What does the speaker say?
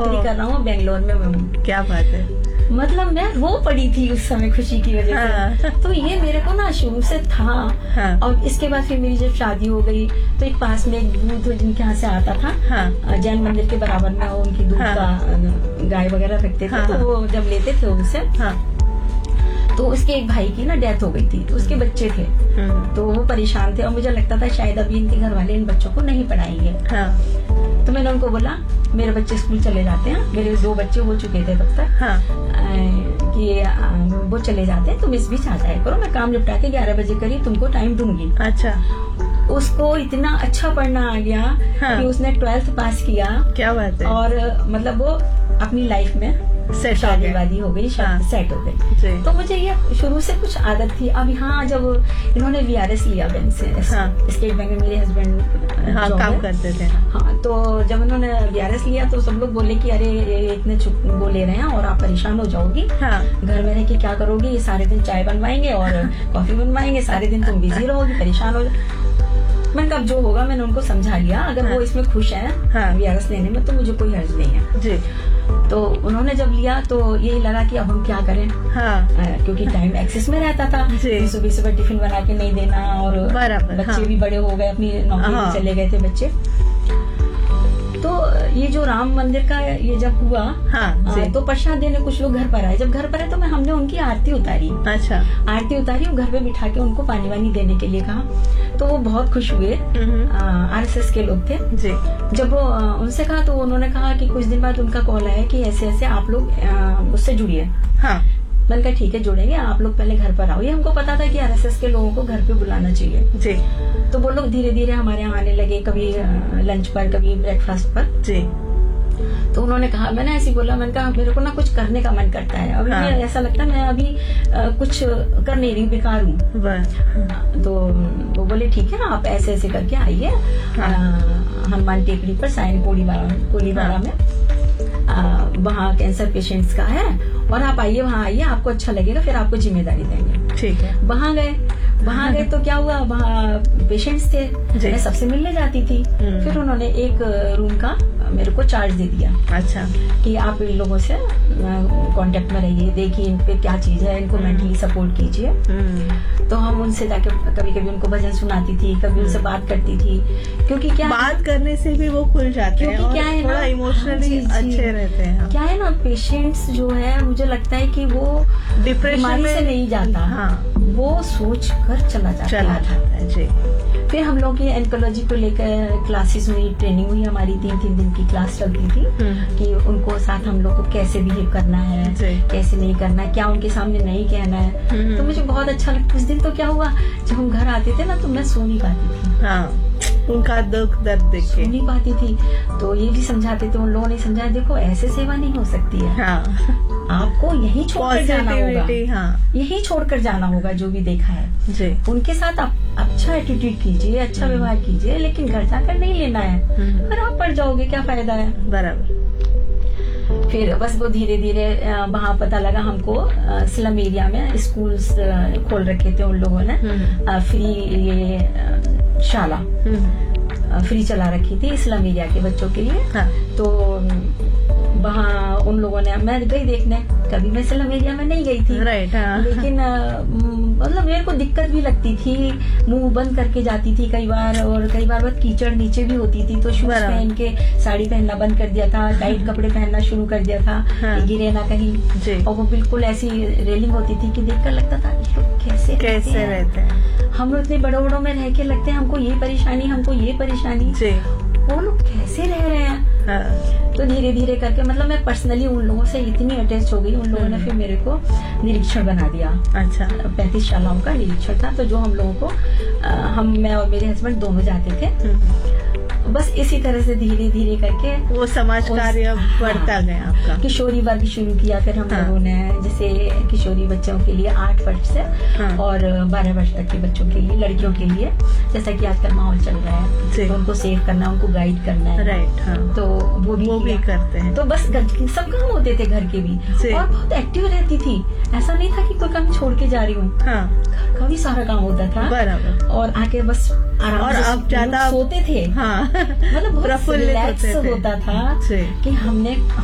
नौकरी कर रहा हूँ, बेंगलोर में मैं हूँ। क्या बात है। मतलब मैं रो पड़ी थी उस समय खुशी की वजह से। तो ये मेरे को ना शुरू से था। और इसके बाद फिर मेरी जब शादी हो गई तो एक पास में एक दूध जिनके यहाँ से आता था, जैन मंदिर के बराबर में, उनकी दूध का गाय वगैरह रखते थे। तो वो जब लेते थे उनसे, तो उसके एक भाई की ना डेथ हो गई थी, तो उसके बच्चे थे। तो वो परेशान थे और मुझे लगता था शायद अभी इनके घर वाले इन बच्चों को नहीं पढ़ाएंगे। तो मैंने उनको बोला मेरे बच्चे स्कूल चले जाते हैं, मेरे 2 बच्चे हो चुके थे तब तक, कि वो चले जाते हैं, तुम इस बीच आ जाए करो, मैं काम निपटा के 11 बजे करीब तुमको टाइम दूंगी। अच्छा। उसको इतना अच्छा पढ़ना आ गया कि उसने 12th पास किया। क्या बात है। और मतलब वो अपनी लाइफ में शादी वादी हो गई, सेट हो गई। तो मुझे ये शुरू से कुछ आदत थी। अब यहाँ जब इन्होंने VRS लिया बैंक से, स्टेट बैंक में मेरे हस्बैंड काम करते थे। तो जब उन्होंने VRS लिया तो सब लोग बोले कि अरे ये इतने वो ले रहे हैं और आप परेशान हो जाओगी, घर में रह के क्या करोगी, ये सारे दिन चाय बनवाएंगे और कॉफी बनवाएंगे, सारे दिन तुम बिजी रहोगी, परेशान हो। मैंने कब जो होगा मैंने उनको समझा लिया, अगर वो इसमें खुश है VRS लेने में तो मुझे कोई हर्ज नहीं है जी। तो उन्होंने जब लिया तो यही लगा कि अब हम क्या करें, क्योंकि टाइम एक्सेस में रहता था, सुबह सुबह टिफिन बना के नहीं देना, और बच्चे भी बड़े हो गए, अपनी नौकरी चले गए थे बच्चे। तो ये जो राम मंदिर का ये जब हुआ, तो प्रसाद देने कुछ लोग घर पर आए। जब घर पर आए तो हमने उनकी आरती उतारी। अच्छा। आरती उतारी और घर पे बिठा के उनको पानी वानी देने के लिए कहा। तो वो बहुत खुश हुए, RSS के लोग थे जी। जब वो उनसे कहा तो उन्होंने कहा कि कुछ दिन बाद उनका कॉल आया कि ऐसे ऐसे आप लोग उससे जुड़िए। मैंने कहा ठीक है जुड़ेंगे, आप लोग पहले घर पर आओ। ये हमको पता था कि RSS के लोगों को घर पे बुलाना चाहिए जी। तो वो लोग धीरे धीरे हमारे यहाँ आने लगे, कभी लंच पर, कभी ब्रेकफास्ट पर जी। तो उन्होंने कहा, मैंने ऐसे बोला, मैंने कहा मेरे को ना कुछ करने का मन करता है अभी। ऐसा लगता है मैं अभी कुछ कर नहीं रही, बेकार हूँ। तो वो बोले ठीक है आप ऐसे ऐसे करके आइए हनुमान टेकड़ी पर, साइन कोलीबाड़ा में, वहाँ कैंसर पेशेंट्स का है, और आप आइए, वहाँ आइए, आपको अच्छा लगेगा, फिर आपको जिम्मेदारी देंगे। ठीक है। वहाँ गए तो क्या हुआ, वहाँ पेशेंट्स थे, मैं सबसे मिलने जाती थी। फिर उन्होंने एक रूम का मेरे को चार्ज दे दिया। अच्छा। कि आप इन लोगों से कांटेक्ट में रहिए, देखिए इन पे क्या चीज है, इनको मेंटली सपोर्ट कीजिए। तो हम उनसे जाके कभी कभी उनको भजन सुनाती थी, कभी उनसे बात करती थी, क्योंकि क्या बात करने से भी वो खुल जाते हैं, क्या है ना, इमोशनली अच्छे रहते हैं। क्या है ना, पेशेंट्स जो है मुझे लगता है कि वो डिप्रेशन से नहीं जाता, वो सोच कर चला जाता है जी। फिर हम लोग की एंकोलॉजी को लेकर क्लासेस हुई, ट्रेनिंग हुई हमारी, 3 दिन की क्लास चलती थी कि उनको साथ हम लोग को कैसे बिहेव करना है, कैसे नहीं करना है, क्या उनके सामने नहीं कहना है। तो मुझे बहुत अच्छा लगता। उस दिन तो क्या हुआ, जब हम घर आते थे ना तो मैं सो नहीं पाती थी, उनका दुख दर्द देख के सो नहीं पाती थी। तो ये भी समझाते थे, उन लोगों ने समझाया, देखो ऐसे सेवा नहीं हो सकती है, आपको यही छोड़कर जाना होगा, यही छोड़कर जाना होगा जो भी देखा है जी। उनके साथ आप अच्छा एटीट्यूड कीजिए, अच्छा व्यवहार कीजिए, लेकिन घर जाकर नहीं लेना है, खराब पड़ जाओगे, क्या फायदा है। बराबर। फिर बस वो धीरे धीरे वहाँ पता लगा हमको, स्लम एरिया में स्कूल्स खोल रखे थे उन लोगों ने, फ्री ये शाला फ्री चला रखी थी स्लम एरिया के बच्चों के लिए। तो वहाँ उन लोगों ने, मैं गई देखने, कभी मैं स्लम एरिया में नहीं गई थी, लेकिन मतलब मेरे को दिक्कत भी लगती थी, मुंह बंद करके जाती थी कई बार, और कई बार बहुत कीचड़ नीचे भी होती थी, तो शूज पहन के साड़ी पहनना बंद कर दिया था, टाइट कपड़े पहनना शुरू कर दिया था, गिरे ना कहीं। और वो बिल्कुल ऐसी रेलिंग होती थी कि देखकर लगता था कैसे रहते हैं हम लोग, इतने बड़ों में रह के लगते हैं हमको ये परेशानी, हमको ये परेशानी, वो लोग कैसे रह रहे हैं। तो धीरे धीरे करके मतलब मैं पर्सनली उन लोगों से इतनी अटैच हो गई, उन लोगों ने फिर मेरे को निरीक्षण बना दिया। अच्छा। 35 शालाओं का निरीक्षण था, तो जो हम लोगों को मैं और मेरे हस्बैंड दोनों जाते थे। बस इसी तरह से धीरे धीरे करके वो समाज कार्य बढ़ता गया आपका। किशोरी वर्ग शुरू किया फिर हम लोगों ने, जैसे किशोरी बच्चों के लिए 8 वर्ष से और 12 वर्ष तक के बच्चों के लिए, लड़कियों के लिए, जैसा कि आजकल माहौल चल रहा है, तो उनको सेव करना, उनको गाइड करना है। राइट। तो वो भी करते हैं। तो बस सब काम होते थे घर के भी, और बहुत एक्टिव रहती थी, ऐसा नहीं था कि कोई काम छोड़ के जा रही हूँ, घर का भी सारा काम होता था। बराबर। और आके बस आराम से अब ज्यादा सोते थे। मतलब बहुत रिलैक्स होता था कि हमने